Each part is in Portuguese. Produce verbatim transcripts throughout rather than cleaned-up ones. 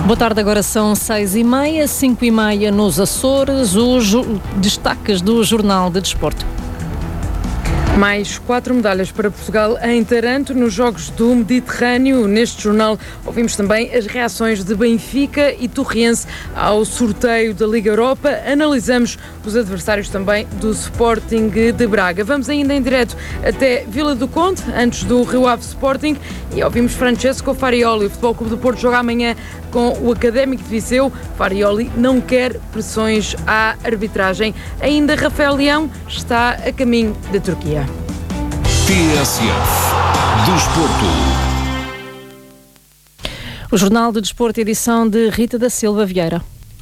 Boa tarde, agora são seis e meia, cinco e meia nos Açores, os destaques do Jornal de Desporto. Mais quatro medalhas para Portugal em Taranto nos Jogos do Mediterrâneo. Neste jornal ouvimos também as reações de Benfica e Torriense ao sorteio da Liga Europa. Analisamos os adversários também do Sporting de Braga. Vamos ainda em direto até Vila do Conde, antes do Rio Ave Sporting, e ouvimos Francesco Farioli. O Futebol Clube do Porto joga amanhã com o Académico de Viseu. Farioli não quer pressões à arbitragem. Ainda Rafael Leão está a caminho da Turquia. T S F Desporto. O Jornal de Desporto, edição de Rita da Silva Vieira.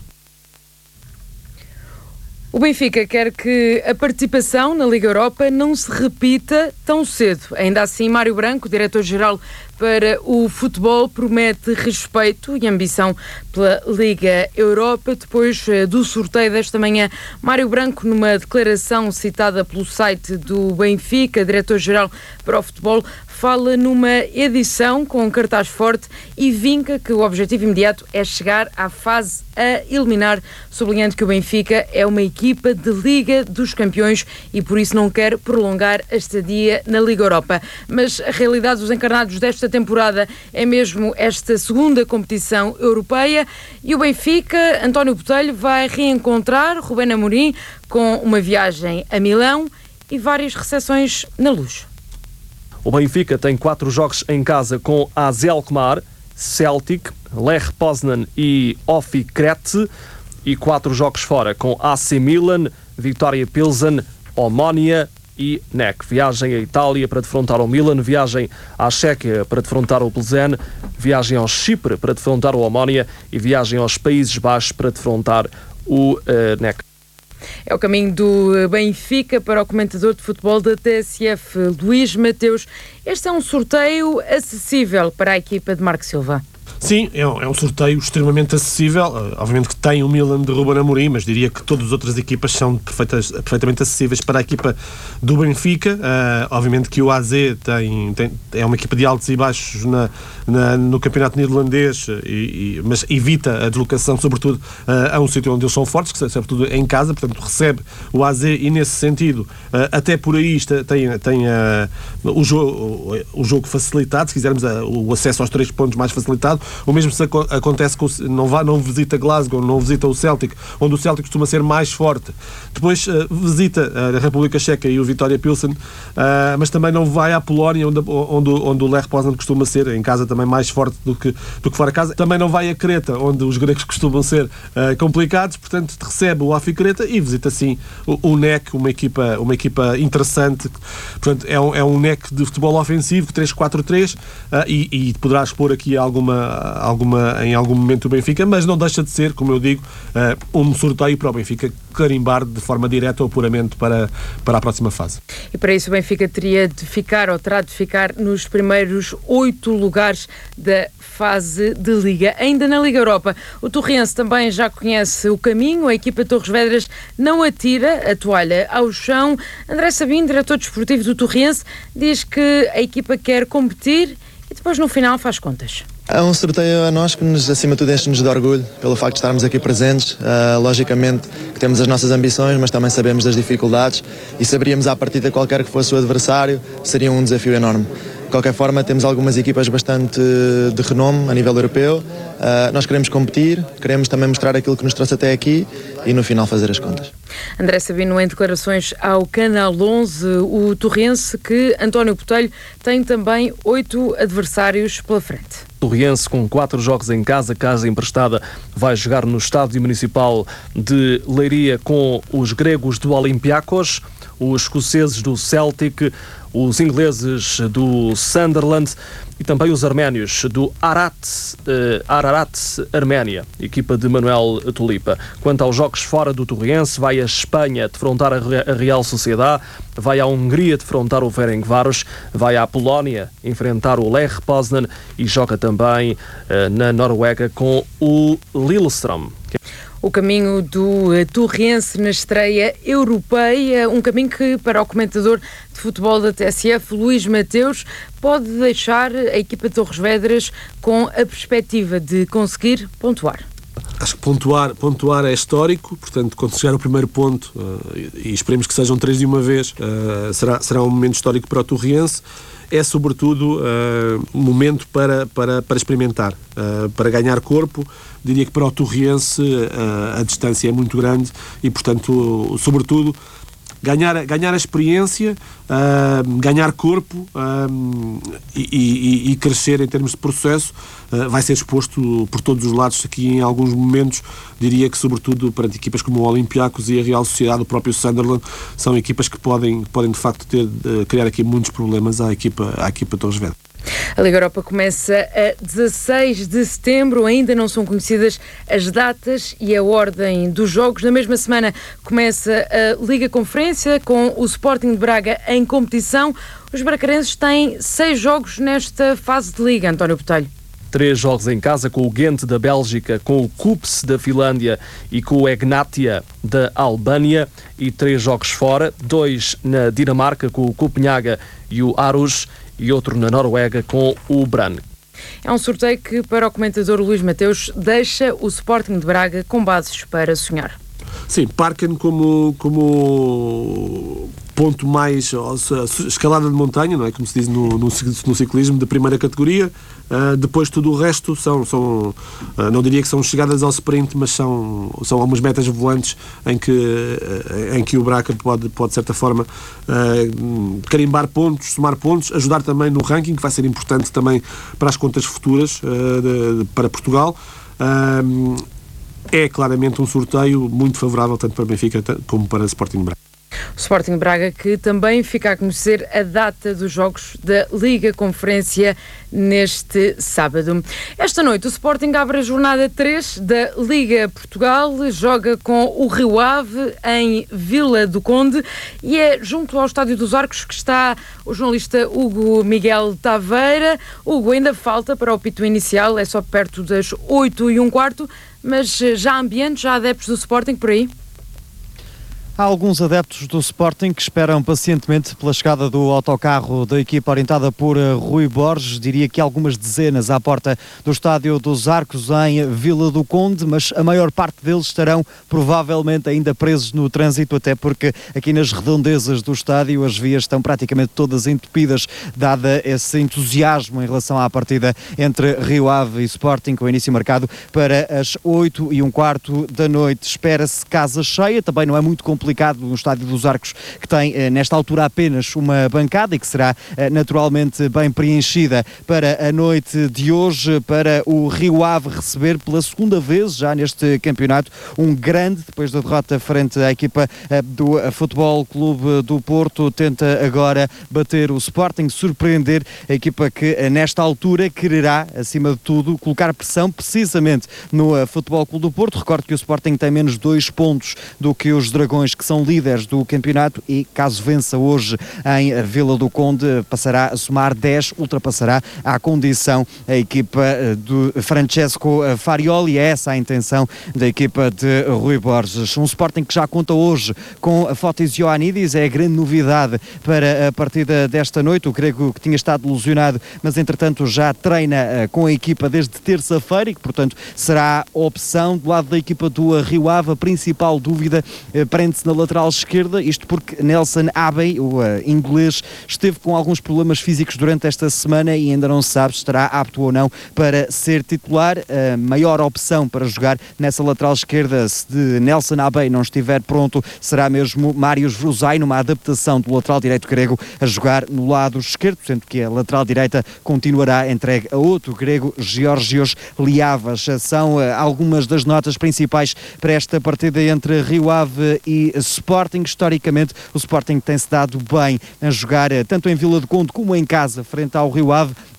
O Benfica quer que a participação na Liga Europa não se repita tão cedo. Ainda assim, Mário Branco, diretor-geral para o futebol, promete respeito e ambição pela Liga Europa. Depois do sorteio desta manhã, Mário Branco, numa declaração citada pelo site do Benfica, diretor-geral para o futebol, fala numa edição com cartaz forte e vinca que o objetivo imediato é chegar à fase a eliminar, sublinhando que o Benfica é uma equipa de Liga dos Campeões e por isso não quer prolongar a estadia na Liga Europa. Mas a realidade dos encarnados desta temporada é mesmo esta segunda competição europeia e o Benfica, António Botelho, vai reencontrar Rubén Amorim com uma viagem a Milão e várias recepções na Luz. O Benfica tem quatro jogos em casa com A Z Alkmaar, Celtic, Lech Poznan e Ofi-Crete e quatro jogos fora com A C Milan, Vitória Pilsen, Omonia e N E C. Viagem à Itália para defrontar o Milan, viagem à Chequia para defrontar o Plzen, viagem ao Chipre para defrontar o Omonia e viagem aos Países Baixos para defrontar o uh, N E C. É o caminho do Benfica para o comentador de futebol da T S F, Luís Mateus. Este é um sorteio acessível para a equipa de Marco Silva. Sim, é um, é um sorteio extremamente acessível. Uh, obviamente que tem o Milan de Rubén Amorim, mas diria que todas as outras equipas são perfeitas, perfeitamente acessíveis para a equipa do Benfica. Uh, obviamente que o A Z tem, tem, é uma equipa de altos e baixos na, na, no campeonato neerlandês, e, e, mas evita a deslocação, sobretudo uh, a um sítio onde eles são fortes, que sobretudo em casa, portanto recebe o A Z e nesse sentido, uh, até por aí está, tem, tem uh, o, jogo, o, o jogo facilitado, se quisermos uh, o acesso aos três pontos mais facilitado. O mesmo se acontece com não, vá, não visita Glasgow, não visita o Celtic, onde o Celtic costuma ser mais forte. Depois uh, visita a República Checa e o Vitória Pilsen, uh, mas também não vai à Polónia, onde, onde, onde o Lech Poznan costuma ser, em casa também mais forte do que, do que fora de casa. Também não vai a Creta, onde os gregos costumam ser uh, complicados, portanto recebe o Ofi Creta e visita sim o, o N E C, uma equipa, uma equipa interessante. Portanto, é um, é um N E C de futebol ofensivo, três quatro três, uh, e, e poderá expor aqui alguma Alguma, em algum momento o Benfica, mas não deixa de ser, como eu digo, uh, um sorteio para o Benfica carimbar de forma direta ou puramente para, para a próxima fase. E para isso o Benfica teria de ficar, ou terá de ficar, nos primeiros oito lugares da fase de Liga. Ainda na Liga Europa, o Torriense também já conhece o caminho, a equipa de Torres Vedras não atira a toalha ao chão. André Sabino, diretor desportivo do Torriense, diz que a equipa quer competir e depois no final faz contas. É um sorteio a nós que, nos, acima de tudo, enche-nos de orgulho pelo facto de estarmos aqui presentes. Uh, logicamente que temos as nossas ambições, mas também sabemos das dificuldades e saberíamos à partida, qualquer que fosse o adversário, seria um desafio enorme. De qualquer forma, temos algumas equipas bastante de renome a nível europeu. Uh, nós queremos competir, queremos também mostrar aquilo que nos trouxe até aqui e no final fazer as contas. André Sabino, em declarações ao Canal onze, o Torrense, que António Botelho tem também oito adversários pela frente. Torriense, com quatro jogos em casa, casa emprestada, vai jogar no Estádio Municipal de Leiria com os gregos do Olympiacos, os escoceses do Celtic, os ingleses do Sunderland e também os arménios do Arat, uh, Ararat Arménia, equipa de Manuel Tulipa. Quanto aos jogos fora do Torriense, vai a Espanha defrontar a Real Sociedade, vai à Hungria defrontar o Ferencváros, vai à Polónia enfrentar o Lech Poznan e joga também uh, na Noruega com o Lillestrøm. O caminho do Torrense na estreia europeia, um caminho que para o comentador de futebol da T S F, Luís Mateus, pode deixar a equipa de Torres Vedras com a perspectiva de conseguir pontuar. Acho que pontuar, pontuar é histórico, portanto, quando chegar o primeiro ponto, uh, e esperemos que sejam três de uma vez, uh, será, será um momento histórico para o Torrense. É, sobretudo, uh, um momento para, para, para experimentar, uh, para ganhar corpo. Diria que para o Torrense uh, a distância é muito grande e, portanto, sobretudo, ganhar, ganhar a experiência, uh, ganhar corpo uh, e, e, e crescer em termos de processo. Uh, vai ser exposto por todos os lados aqui em alguns momentos. Diria que, sobretudo, perante equipas como o Olympiacos e a Real Sociedade, o próprio Sunderland, são equipas que podem, podem de facto, ter, uh, criar aqui muitos problemas à equipa, à equipa Torres Vedras. A Liga Europa começa a dezasseis de setembro, ainda não são conhecidas as datas e a ordem dos jogos. Na mesma semana começa a Liga Conferência com o Sporting de Braga em competição. Os bracarenses têm seis jogos nesta fase de Liga, António Botelho. Três jogos em casa, com o Ghent da Bélgica, com o Kups da Finlândia e com o Egnatia da Albânia, e três jogos fora, dois na Dinamarca com o Copenhaga e o Aarhus e outro na Noruega com o Brann. É um sorteio que, para o comentador Luís Mateus, deixa o Sporting de Braga com bases para sonhar. Sim, Parken como, como ponto mais, escalada de montanha, não é? Como se diz no, no, no ciclismo, de primeira categoria. Uh, depois tudo o resto são, são uh, não diria que são chegadas ao sprint, mas são, são algumas metas volantes em que, uh, em que o Braga pode, pode de certa forma, uh, carimbar pontos, somar pontos, ajudar também no ranking, que vai ser importante também para as contas futuras uh, de, de, para Portugal. Uh, é claramente um sorteio muito favorável tanto para Benfica como para Sporting Braga. O Sporting Braga, que também fica a conhecer a data dos jogos da Liga Conferência neste sábado. Esta noite o Sporting abre a jornada três da Liga Portugal, joga com o Rio Ave em Vila do Conde e é junto ao Estádio dos Arcos que está o jornalista Hugo Miguel Taveira. Hugo, ainda falta para o apito inicial, é só perto das oito e um quarto, mas já há ambiente, já há adeptos do Sporting por aí? Há alguns adeptos do Sporting que esperam pacientemente pela chegada do autocarro da equipa orientada por Rui Borges, diria que algumas dezenas à porta do Estádio dos Arcos em Vila do Conde, mas a maior parte deles estarão provavelmente ainda presos no trânsito, até porque aqui nas redondezas do estádio as vias estão praticamente todas entupidas, dada esse entusiasmo em relação à partida entre Rio Ave e Sporting, com o início marcado para as oito e um quarto da noite. Espera-se casa cheia, também não é muito complicado no Estádio dos Arcos, que tem eh, nesta altura apenas uma bancada e que será eh, naturalmente bem preenchida para a noite de hoje, para o Rio Ave receber pela segunda vez já neste campeonato um grande, depois da derrota frente à equipa eh, do Futebol Clube do Porto. Tenta agora bater o Sporting, surpreender a equipa que eh, nesta altura quererá, acima de tudo, colocar pressão precisamente no eh, Futebol Clube do Porto. Recordo que o Sporting tem menos dois pontos do que os Dragões, que são líderes do campeonato, e caso vença hoje em Vila do Conde passará a somar dez, ultrapassará à condição a equipa do Francesco Farioli. É essa a intenção da equipa de Rui Borges. Um Sporting que já conta hoje com a Fotis Ioannidis, é a grande novidade para a partida desta noite. O grego que tinha estado lesionado, mas entretanto já treina com a equipa desde terça-feira e que portanto será a opção do lado da equipa do Rio Ave. A principal dúvida prende-se na lateral esquerda, isto porque Nelson Abbey, o uh, inglês, esteve com alguns problemas físicos durante esta semana e ainda não se sabe se estará apto ou não para ser titular. A maior opção para jogar nessa lateral esquerda, se de Nelson Abbey não estiver pronto, será mesmo Marius Vruzai, numa adaptação do lateral direito grego a jogar no lado esquerdo, sendo que a lateral direita continuará entregue a outro grego, Georgios Liavas. São uh, algumas das notas principais para esta partida entre Rio Ave e Sporting. Historicamente, o Sporting tem-se dado bem a jogar tanto em Vila do Conde como em casa frente ao Rio Ave.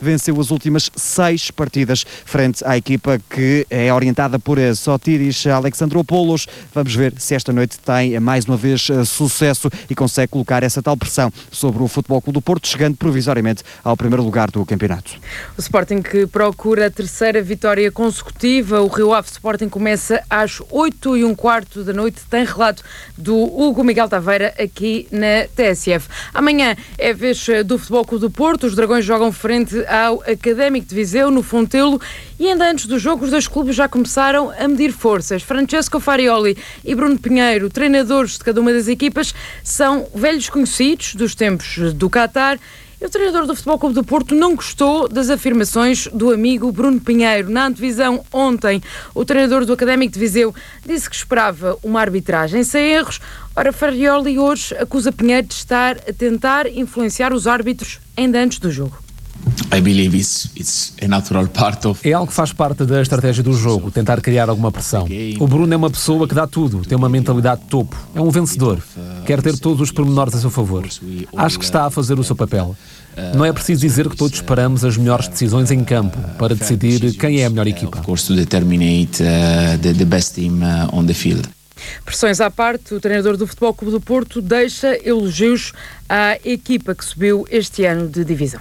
venceu as últimas seis partidas frente à equipa que é orientada por Sotiris Alexandropoulos. Vamos ver se esta noite tem mais uma vez sucesso e consegue colocar essa tal pressão sobre o Futebol Clube do Porto, chegando provisoriamente ao primeiro lugar do campeonato. O Sporting que procura a terceira vitória consecutiva. O Rio Ave Sporting começa às oito e um quarto da noite. Tem relato do Hugo Miguel Taveira aqui na T S F. Amanhã é a vez do Futebol Clube do Porto. Os Dragões jogam frente ao Académico de Viseu, no Fontelo. E ainda antes do jogo, os dois clubes já começaram a medir forças. Francesco Farioli e Bruno Pinheiro, treinadores de cada uma das equipas, são velhos conhecidos dos tempos do Qatar. E o treinador do Futebol Clube do Porto não gostou das afirmações do amigo Bruno Pinheiro. Na antevisão ontem, o treinador do Académico de Viseu disse que esperava uma arbitragem sem erros. Ora, Farioli hoje acusa Pinheiro de estar a tentar influenciar os árbitros ainda antes do jogo. I believe it's, it's a natural part of... É algo que faz parte da estratégia do jogo, tentar criar alguma pressão. O Bruno é uma pessoa que dá tudo, tem uma mentalidade de topo, é um vencedor, quer ter todos os pormenores a seu favor. Acho que está a fazer o seu papel. Não é preciso dizer que todos esperamos as melhores decisões em campo para decidir quem é a melhor equipa. Of course, to determine uh, the, the best team uh, on the field. Pressões à parte, o treinador do Futebol Clube do Porto deixa elogios à equipa que subiu este ano de divisão.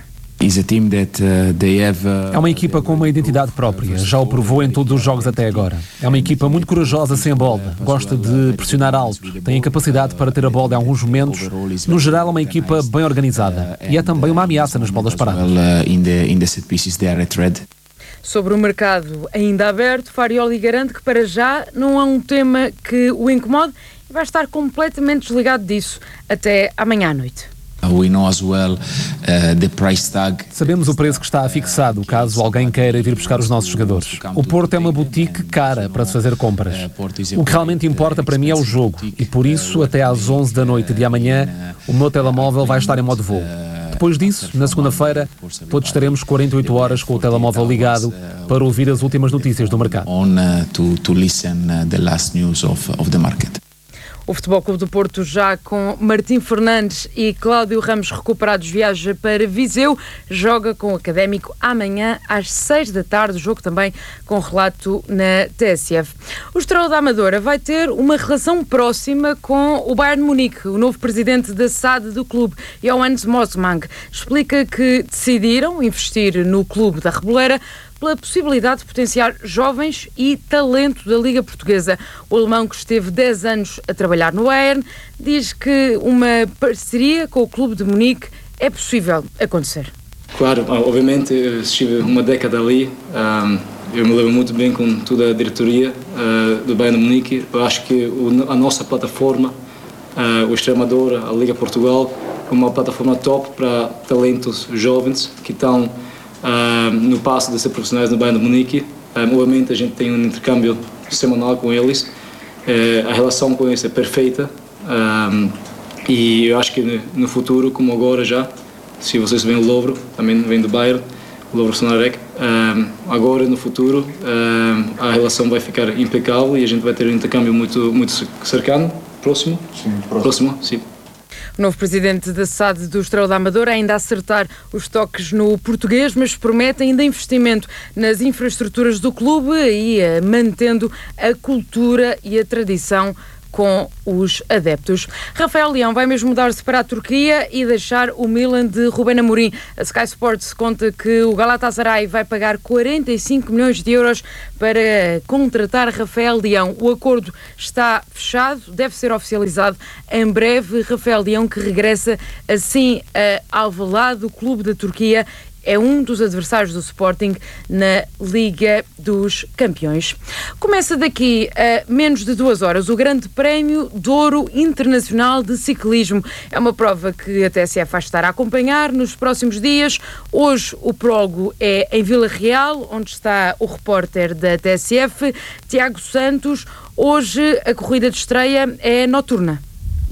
É uma equipa com uma identidade própria, já o provou em todos os jogos até agora. É uma equipa muito corajosa sem a bola, gosta de pressionar alto, tem a capacidade para ter a bola em alguns momentos. No geral, é uma equipa bem organizada e é também uma ameaça nas bolas paradas. Sobre o mercado ainda aberto, Farioli garante que para já não há um tema que o incomode e vai estar completamente desligado disso até amanhã à noite. We know as well, uh, the price tag. Sabemos o preço que está fixado caso alguém queira vir buscar os nossos jogadores. O Porto é uma boutique cara para se fazer compras. O que realmente importa para mim é o jogo e por isso até às onze da noite de amanhã o meu telemóvel vai estar em modo voo. Depois disso, na segunda-feira, todos estaremos quarenta e oito horas com o telemóvel ligado para ouvir as últimas notícias do mercado. On uh, to, to listen uh, the last news of, of the market. O Futebol Clube do Porto, já com Martim Fernandes e Cláudio Ramos recuperados, viaja para Viseu, joga com o Académico amanhã às seis da tarde, o jogo também com relato na T S F. O Estrela da Amadora vai ter uma relação próxima com o Bayern de Munique. O novo presidente da S A D do clube, Johannes Mosmang, explica que decidiram investir no clube da Reboleira pela possibilidade de potenciar jovens e talento da Liga Portuguesa. O alemão, que esteve dez anos a trabalhar no Bayern, diz que uma parceria com o clube de Munique é possível acontecer. Claro, obviamente eu estive uma década ali, um, eu me lembro muito bem com toda a diretoria uh, do Bayern de Munique. Eu acho que o, a nossa plataforma, uh, o Estrela Amadora, a Liga Portugal, é uma plataforma top para talentos jovens que estão Uh, no passo de ser profissionais no Bayern de Munique. Uh, obviamente a gente tem um intercâmbio semanal com eles, uh, a relação com eles é perfeita, uh, e eu acho que no futuro, como agora já, se vocês veem o Lovro, também vem do Bayern, o Lovro Sonarek, uh, agora no futuro uh, a relação vai ficar impecável e a gente vai ter um intercâmbio muito, muito cercano, próximo, sim, próximo, próximo sim. O novo presidente da S A D do Estrela da Amadora ainda a acertar os toques no português, mas promete ainda investimento nas infraestruturas do clube e uh, mantendo a cultura e a tradição com os adeptos. Rafael Leão vai mesmo mudar-se para a Turquia e deixar o Milan de Rubén Amorim. A Sky Sports conta que o Galatasaray vai pagar quarenta e cinco milhões de euros para contratar Rafael Leão. O acordo está fechado, deve ser oficializado em breve. Rafael Leão, que regressa assim a Alvalade, o clube da Turquia, é um dos adversários do Sporting na Liga dos Campeões. Começa daqui a menos de duas horas o Grande Prémio Douro Internacional de Ciclismo. É uma prova que a T S F vai estar a acompanhar nos próximos dias. Hoje o prólogo é em Vila Real, onde está o repórter da T S F, Tiago Santos. Hoje a corrida de estreia é noturna.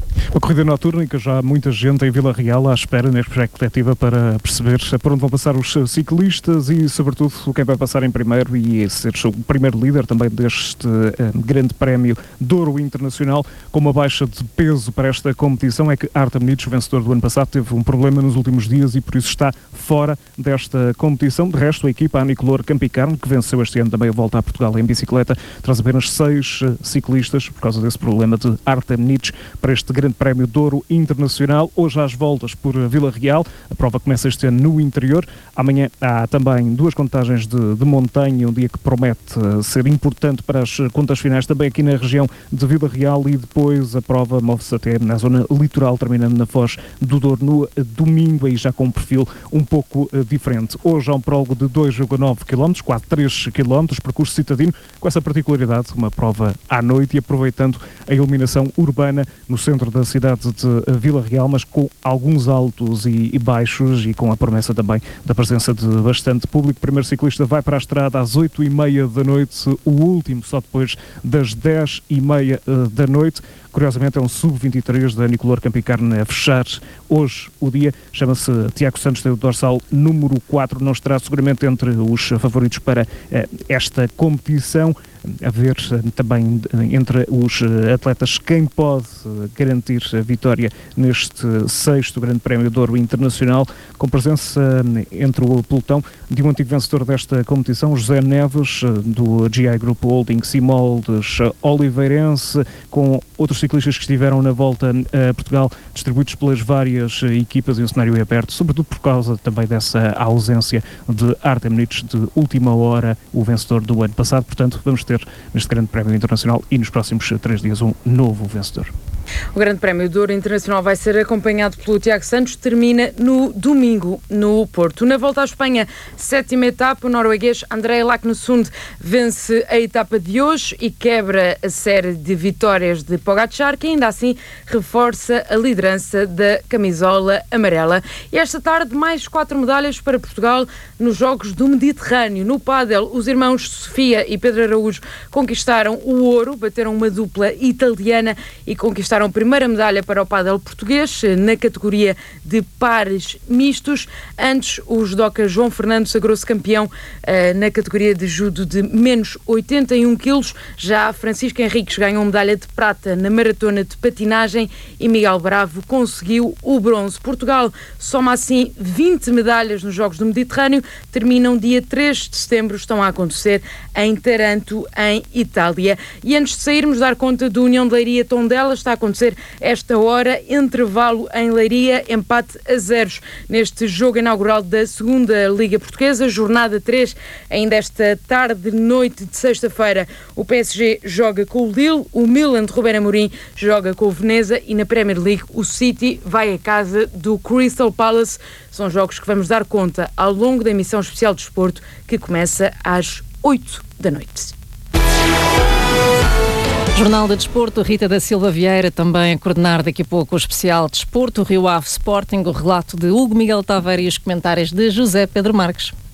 Uma corrida noturna em que já há muita gente em Vila Real à espera nesta perspectiva para perceber por onde vão passar os ciclistas e, sobretudo, quem vai passar em primeiro e ser o primeiro líder também deste uh, grande prémio Douro Internacional. Com uma baixa de peso para esta competição é que Artem Nitsch, vencedor do ano passado, teve um problema nos últimos dias e por isso está fora desta competição. De resto, a equipa Anicolor Campicarne, que venceu este ano também a Volta a Portugal em bicicleta, traz apenas seis uh, ciclistas por causa desse problema de Artem Nitsch para este grande prémio Douro Internacional. Hoje há as voltas por Vila Real, a prova começa este ano no interior. Amanhã há também duas contagens de, de montanha, um dia que promete uh, ser importante para as contas finais também aqui na região de Vila Real, e depois a prova move-se até na zona litoral, terminando na Foz do Douro no uh, domingo, aí já com um perfil um pouco uh, diferente. Hoje há um prólogo de dois vírgula nove quilómetros, quase três quilómetros, percurso citadino, com essa particularidade, uma prova à noite e aproveitando a iluminação urbana no centro da cidade de Vila Real, mas com alguns altos e, e baixos e com a promessa também da presença de bastante público. O primeiro ciclista vai para a estrada às oito e meia da noite, o último só depois das dez e meia da noite. Curiosamente é um sub vinte e três da Anicolor Campicarne a fechar hoje o dia. Chama-se Tiago Santos, tem o dorsal número quatro, não estará seguramente entre os favoritos para eh, esta competição. A ver também entre os atletas quem pode garantir a vitória neste sexto Grande Prémio Douro Internacional, com presença entre o pelotão de um antigo vencedor desta competição, José Neves, do G I Group Holdings e Moldes Oliveirense, com outros ciclistas que estiveram na volta a Portugal, distribuídos pelas várias equipas em um cenário aberto, sobretudo por causa também dessa ausência de Artem Nitsch de última hora, o vencedor do ano passado. Portanto, vamos ter neste Grande Prémio Internacional e nos próximos três dias um novo vencedor. O Grande Prémio Douro Internacional vai ser acompanhado pelo Tiago Santos, termina no domingo no Porto. Na volta à Espanha, sétima etapa, o norueguês André Lacknesund vence a etapa de hoje e quebra a série de vitórias de Pogačar, que ainda assim reforça a liderança da camisola amarela. E esta tarde, mais quatro medalhas para Portugal nos Jogos do Mediterrâneo. No pádel, os irmãos Sofia e Pedro Araújo conquistaram o ouro, bateram uma dupla italiana e conquistaram a primeira medalha para o pádel português na categoria de pares mistos. Antes, o judoca João Fernando sagrou-se campeão uh, na categoria de judo de menos oitenta e um quilos. Já Francisco Henriques ganhou medalha de prata na maratona de patinagem e Miguel Bravo conseguiu o bronze. Portugal soma assim vinte medalhas nos Jogos do Mediterrâneo. Terminam dia três de setembro, estão a acontecer em Taranto, em Itália. E antes de sairmos, dar conta do União de Leiria Tondela. Está a acontecer esta hora, intervalo em Leiria, empate a zeros neste jogo inaugural da segunda Liga Portuguesa, jornada três, ainda esta tarde, noite de sexta-feira. O P S G joga com o Lille, o Milan de Ruben Amorim joga com o Veneza e na Premier League o City vai à casa do Crystal Palace. São jogos que vamos dar conta ao longo da emissão especial de desporto, que começa às oito da noite. Jornal de Desporto, Rita da Silva Vieira também a coordenar daqui a pouco o especial Desporto, Rio Ave Sporting, o relato de Hugo Miguel Taveira e os comentários de José Pedro Marques.